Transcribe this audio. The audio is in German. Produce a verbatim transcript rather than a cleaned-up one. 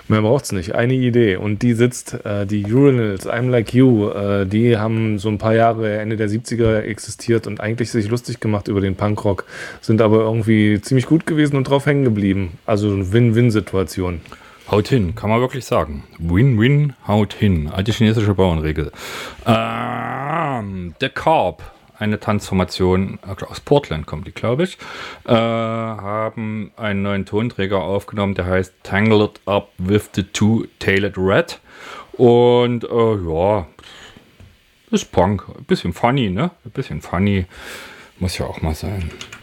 Mehr braucht's nicht. Eine Idee. Und die sitzt, äh, die Urinals, I'm Like You, äh, die haben so ein paar Jahre, Ende der siebziger existiert und eigentlich sich lustig gemacht über den Punkrock, sind aber irgendwie ziemlich gut gewesen und drauf hängen geblieben. Also eine Win-Win-Situation. Haut hin, kann man wirklich sagen. Win-Win, haut hin. Alte chinesische Bauernregel. Ähm, The Carp, eine Tanzformation aus Portland kommt die, glaube ich, äh, haben einen neuen Tonträger aufgenommen, der heißt Tangled Up with the Two-Tailed Rat. Und äh, ja, ist Punk. Ein bisschen funny, ne? Ein bisschen funny. Muss ja auch mal sein.